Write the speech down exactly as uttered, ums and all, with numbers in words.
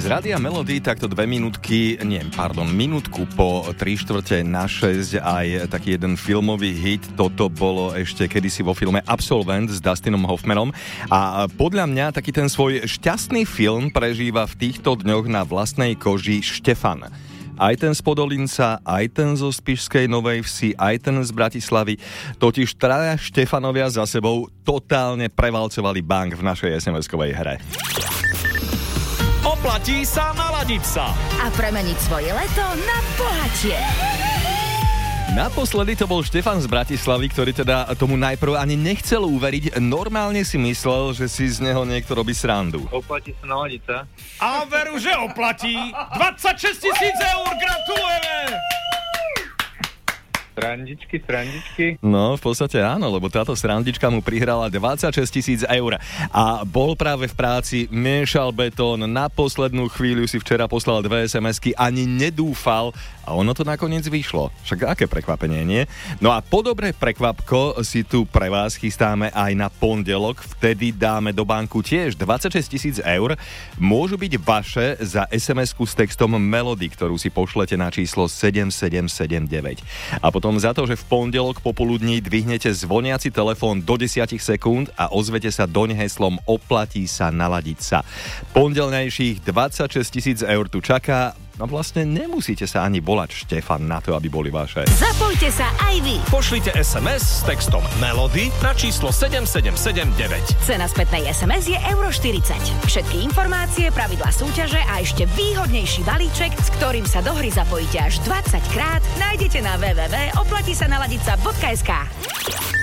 Rádia Melody takto dve minútky, nie, pardon, minútku po tri štvrte na šesť aj taký jeden filmový hit. Toto bolo ešte kedysi vo filme Absolvent s Dustinom Hoffmanom a podľa mňa taký ten svoj šťastný film prežíva v týchto dňoch na vlastnej koži Štefan. Aj ten z Podolinca, aj ten zo Spišskej Novej Vsi, aj ten z Bratislavy. Totiž traja Štefanovia za sebou totálne prevalcovali bank v našej es em eskovej hre. Oplatí sa naladiť sa a premeniť svoje leto na bohatie. Naposledy to bol Štefan z Bratislavy, ktorý teda tomu najprv ani nechcel uveriť. Normálne si myslel, že si z neho niekto robí srandu. Oplatí sa naladiť sa. A veru, že oplatí. dvadsaťšesť tisíc eur, gratulujeme! Srandičky, srandičky. No, v podstate áno, lebo táto srandička mu prihrala dvadsaťšesť tisíc eur. A bol práve v práci, miešal betón, na poslednú chvíľu si včera poslal dve es em esky, ani nedúfal a ono to nakoniec vyšlo. Však aké prekvapenie, nie? No a podobné prekvapko si tu pre vás chystáme aj na pondelok, vtedy dáme do banku tiež dvadsaťšesť tisíc eur. Môžu byť vaše za es em esku s textom Melody, ktorú si pošlete na číslo sedem sedem sedem deväť. A potom za to, že v pondelok popoludní dvihnete zvoniaci telefón do desať sekúnd a ozvete sa doň heslom Oplatí sa naladiť sa. Pondelnejších dvadsaťšesť tisíc eur tu čaká. No vlastne nemusíte sa ani volať Štefan na to, aby boli vaše. Zapojte sa aj vy. Pošlite es em es s textom Melody na číslo sedem sedem sedem deväť. Cena spätnej es em es je euro štyridsať. Všetky informácie, pravidlá súťaže a ešte výhodnejší balíček, s ktorým sa do hry zapojíte až dvadsať krát, nájdete na w w w bodka oplatí sa naladiť sa bodka es ká.